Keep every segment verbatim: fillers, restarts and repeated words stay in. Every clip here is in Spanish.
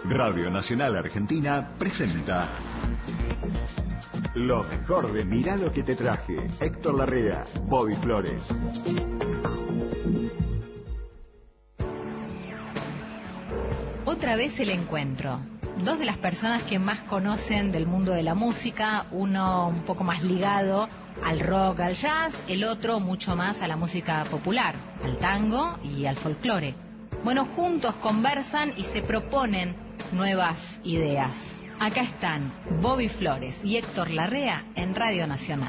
Radio Nacional Argentina presenta lo mejor de Mirá lo que te traje. Héctor Larrea, Bobby Flores. Otra vez el encuentro. Dos de las personas que más conocen del mundo de la música, uno un poco más ligado al rock, al jazz, el otro mucho más a la música popular, al tango y al folclore. Bueno, juntos conversan y se proponen nuevas ideas. Acá están Bobby Flores y Héctor Larrea en Radio Nacional.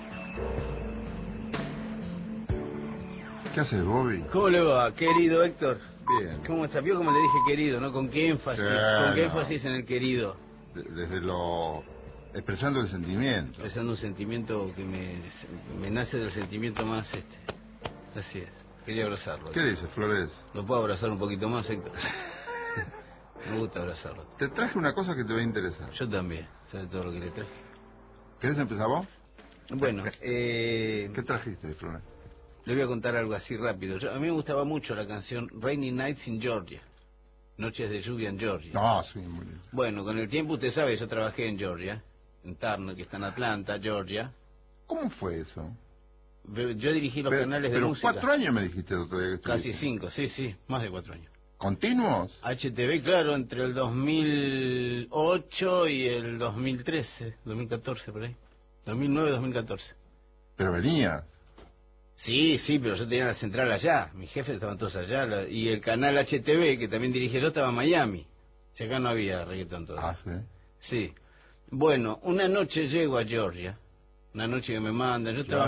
¿Qué haces, Bobby? ¿Cómo le va, querido Héctor? Bien. ¿Cómo está? ¿Vio cómo le dije querido, no? ¿Con qué énfasis? Sí, ¿Con qué no. énfasis en el querido? Desde lo... expresando el sentimiento. Expresando un sentimiento que me, me nace del sentimiento más, este... Así es. Quería abrazarlo. ¿Qué dices, Flores? ¿Lo puedo abrazar un poquito más, Héctor? Me gusta abrazarlo. Te traje una cosa que te va a interesar. Yo también. ¿Sabe todo lo que le traje? ¿Querés empezar vos? Bueno, eh... ¿Qué trajiste, Flores? le voy a contar algo así rápido. Yo, a mí me gustaba mucho la canción Rainy Nights in Georgia. Noches de lluvia en Georgia. No, sí, muy bien. Bueno, con el tiempo usted sabe, yo trabajé en Georgia, en Turner, que está en Atlanta, Georgia. ¿Cómo fue eso? Yo dirigí los pero, canales de pero música. cuatro años me dijiste el otro día que estuviste. Casi cinco, sí, sí, más de cuatro años. ¿Continuos? H T V, claro, entre el dos mil ocho y el dos mil trece, dos mil catorce, por ahí. dos mil nueve, dos mil catorce. Pero venías. Sí, sí, pero yo tenía la central allá. Mis jefes estaban todos allá. La, y el canal H T V, que también dirigí yo, estaba en Miami. Si acá no había reggaetón todavía. Ah, sí. Sí. Bueno, una noche llego a Georgia. Una noche que me mandan. Yo estaba